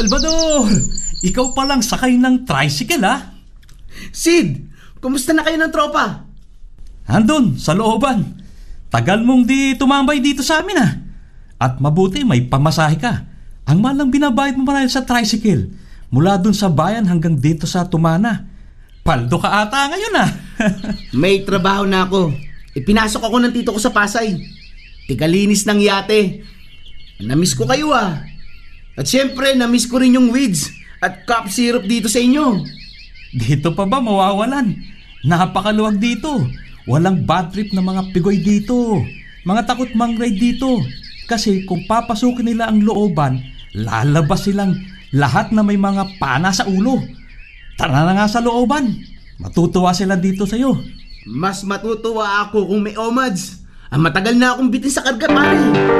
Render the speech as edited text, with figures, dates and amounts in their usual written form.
Salvador! Ikaw palang sakay ng tricycle, ha? Sid, kumusta na kayo ng tropa? Andun, sa looban. Tagal mong di tumambay dito sa amin, ha? At mabuti may pamasahe ka. Ang malang binabayad mo marahil sa tricycle. Mula dun sa bayan hanggang dito sa Tumana. Paldo ka ata ngayon, ha? May trabaho na ako. Ipinasok ako ng tito ko sa Pasay. Tigalinis ng yate. Namiss ko kayo, ah. At syempre, namiss ko rin yung weeds at cough syrup dito sa inyo. Dito pa ba mawawalan? Napakaluwag dito. Walang bad trip na mga pigoy dito. Mga takot mang-ride dito. Kasi kung papasukin nila ang looban, lalabas silang lahat na may mga pana sa ulo. Tara na nga sa looban. Matutuwa sila dito sa'yo. Mas matutuwa ako kung may omads. Ang matagal na akong bitin sa karga, pare.